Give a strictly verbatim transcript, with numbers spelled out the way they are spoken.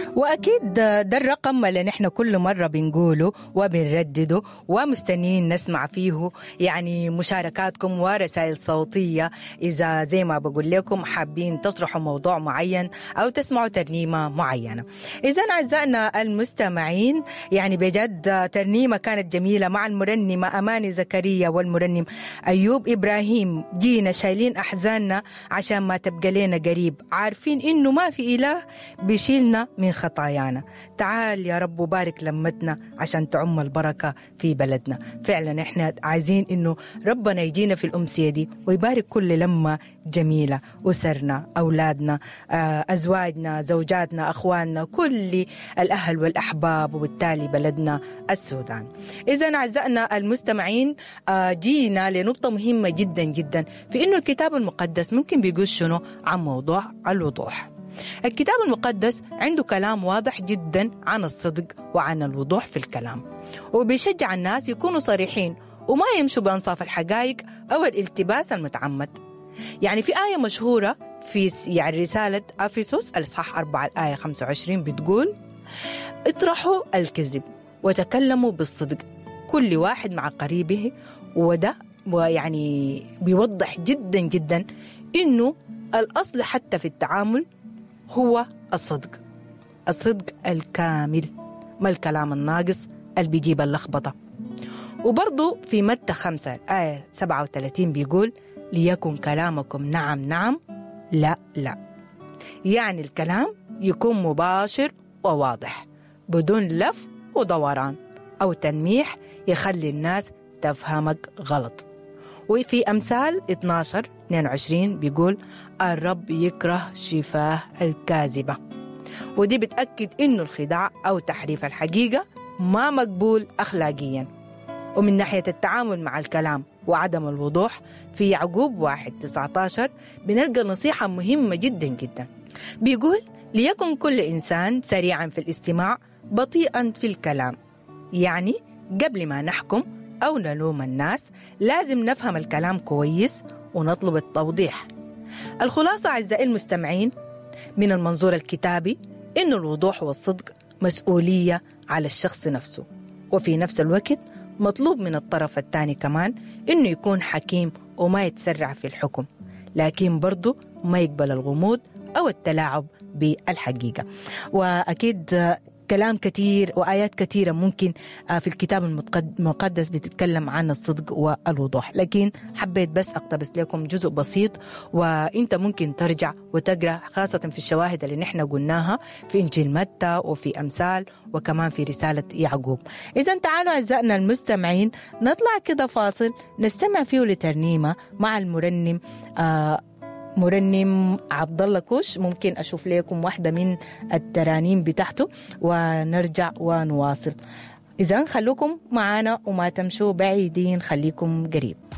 وأكيد ده الرقم اللي نحن كل مرة بنقوله وبنردده ومستنين نسمع فيه يعني مشاركاتكم ورسائل صوتية إذا زي ما بقول لكم حابين تطرحوا موضوع معين أو تسمعوا ترنيمة معينة. إذن أعزائنا المستمعين يعني بجد ترنيمة كانت جميلة مع المرنمة أماني زكريا والمرنم أيوب إبراهيم. جينا شايلين أحزاننا عشان ما تبقى لنا قريب، عارفين إنه ما في إله بيشيلنا من خطايانا. تعال يا رب وبارك لمتنا عشان تعم البركة في بلدنا. فعلا إحنا عايزين إنه ربنا يجينا في الأمسية دي ويبارك كل لمة جميلة، أسرنا، أولادنا، أزواجنا، زوجاتنا، أخواننا، كل الأهل والأحباب، وبالتالي بلدنا السودان. إذن أعزائنا المستمعين جينا لنقطة مهمة جدا جدا في إنه الكتاب المقدس ممكن بيقول شنو عن موضوع الوضوح. الكتاب المقدس عنده كلام واضح جدا عن الصدق وعن الوضوح في الكلام، وبيشجع الناس يكونوا صريحين وما يمشوا بأنصاف الحقائق أو الالتباس المتعمد. يعني في آية مشهورة في يعني رسالة أفسس الإصحاح أربعة الآية خمسة وعشرين بتقول: اطرحوا الكذب وتكلموا بالصدق كل واحد مع قريبه. وده ويعني بيوضح جدا جدا إنه الأصل حتى في التعامل هو الصدق، الصدق الكامل، ما الكلام الناقص اللي بيجيب اللخبطة. وبرضو في متى خمسة الآية سبعة وثلاثين بيقول: ليكن كلامكم نعم نعم لا لا. يعني الكلام يكون مباشر وواضح بدون لف ودوران أو تلميح يخلي الناس تفهمك غلط. وفي أمثال اثنا عشر اثنين وعشرين بيقول: الرب يكره شفاه الكاذبة. ودي بتأكد إنه الخداع أو تحريف الحقيقة ما مقبول أخلاقيا. ومن ناحية التعامل مع الكلام وعدم الوضوح في يعقوب واحد تسعة عشر بنلقى نصيحة مهمة جدا جدا. بيقول: ليكن كل إنسان سريعا في الاستماع بطيئا في الكلام. يعني قبل ما نحكم أو نلوم الناس لازم نفهم الكلام كويس ونطلب التوضيح. الخلاصة أعزائي المستمعين من المنظور الكتابي إنه الوضوح والصدق مسؤولية على الشخص نفسه، وفي نفس الوقت مطلوب من الطرف الثاني كمان إنه يكون حكيم وما يتسرع في الحكم، لكن برضو ما يقبل الغموض أو التلاعب بالحقيقة. وأكيد كلام كتير وآيات كتيرة ممكن في الكتاب المقدس بتتكلم عن الصدق والوضوح، لكن حبيت بس أقتبس لكم جزء بسيط، وإنت ممكن ترجع وتقرأ خاصة في الشواهد اللي نحن قلناها في إنجيل متى وفي أمثال وكمان في رسالة يعقوب. إذن تعالوا أعزائنا المستمعين نطلع كده فاصل نستمع فيه لترنيمة مع المرنم آه مرنم عبد الله كوش. ممكن أشوف لكم واحدة من الترانيم بتاعته ونرجع ونواصل. إذن خلوكم معنا وما تمشوا بعيدين، خليكم قريب.